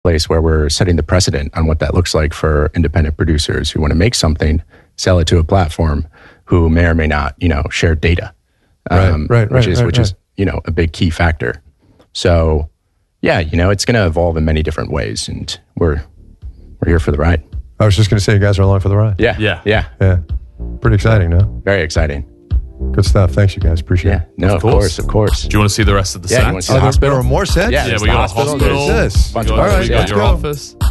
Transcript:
place where we're setting the precedent on what that looks like for independent producers who want to make something, sell it to a platform who may or may not, share data, which is a big key factor. So, yeah, it's going to evolve in many different ways, and we're here for the ride. I was just going to say, you guys are along for the ride. Yeah. Pretty exciting, no? Very exciting. Good stuff. Thanks, you guys. Appreciate it. No, of course. Do you want to see the rest of the sets? You want to see the hospital? There are more sets? Yeah, we got a hospital. What is this? We got All right, your let's go. office.